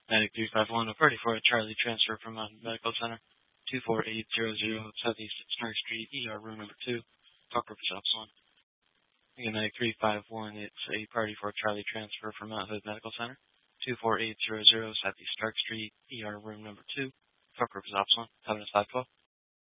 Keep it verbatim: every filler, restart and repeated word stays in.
Medic three five one, a party for a Charlie transfer from Mountain Medical Center, two four eight zero zero Southeast Snark Street, E R room number two, talk purpose ops one. Again, Medic three five one, it's a party for a Charlie transfer from Mount Hood Medical Center, two four eight zero zero Southeast Stark Street, E R room number two, talk purpose ops one, Covenant five twelve.